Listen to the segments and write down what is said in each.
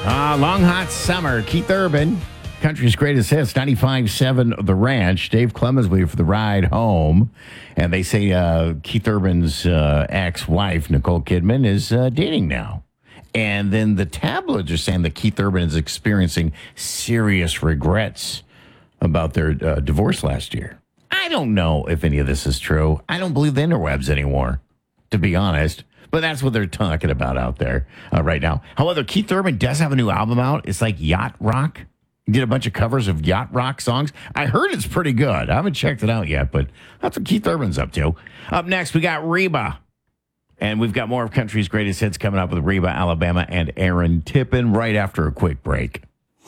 Long Hot Summer. Keith Urban, country's greatest hits, 95.7 The Ranch. Dave Clemens waiting for the ride home. And they say Keith Urban's ex-wife, Nicole Kidman, is dating now. And then the tabloids are saying that Keith Urban is experiencing serious regrets about their divorce last year. I don't know if any of this is true. I don't believe the interwebs anymore, to be honest. But that's what they're talking about out there right now. However, Keith Urban does have a new album out. It's like Yacht Rock. He did a bunch of covers of Yacht Rock songs. I heard it's pretty good. I haven't checked it out yet, but that's what Keith Urban's up to. Up next, we got Reba. And we've got more of country's greatest hits coming up with Reba, Alabama, and Aaron Tippin right after a quick break.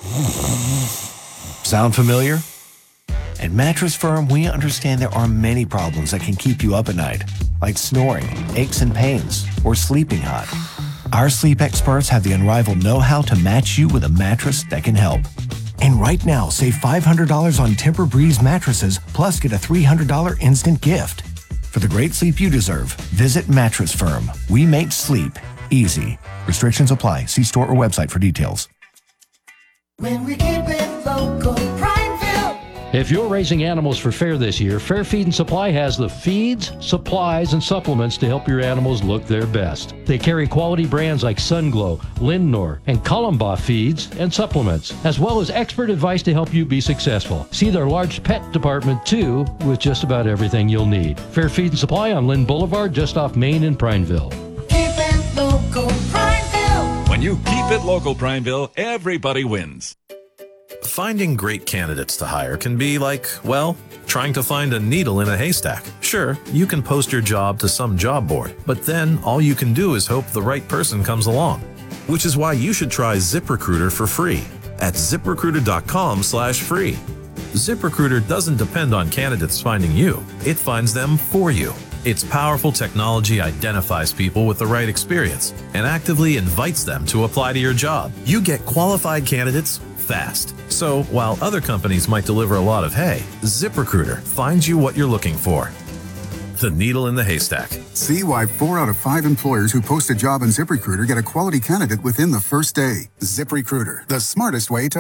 Sound familiar? At Mattress Firm, we understand there are many problems that can keep you up at night, like snoring, aches and pains, or sleeping hot. Our sleep experts have the unrivaled know-how to match you with a mattress that can help. And right now, save $500 on Tempur-Breeze mattresses, plus get a $300 instant gift. For the great sleep you deserve, visit Mattress Firm. We make sleep easy. Restrictions apply. See store or website for details. When we keep it local, Prineville. If you're raising animals for fair this year, Fair Feed and Supply has the feeds, supplies, and supplements to help your animals look their best. They carry quality brands like Sunglow, Lindnor, and Columba feeds and supplements, as well as expert advice to help you be successful. See their large pet department, too, with just about everything you'll need. Fair Feed and Supply on Lynn Boulevard, just off Main in Prineville. Keep it local, Prineville. When you keep it local, Prineville, everybody wins. Finding great candidates to hire can be like, well, trying to find a needle in a haystack. Sure, you can post your job to some job board, but then all you can do is hope the right person comes along. Which is why you should try ZipRecruiter for free at ZipRecruiter.com/free. ZipRecruiter doesn't depend on candidates finding you. It finds them for you. Its powerful technology identifies people with the right experience and actively invites them to apply to your job. You get qualified candidates fast. So while other companies might deliver a lot of hay, ZipRecruiter finds you what you're looking for. The needle in the haystack. See why 4 out of 5 employers who post a job on ZipRecruiter get a quality candidate within the first day. ZipRecruiter, the smartest way to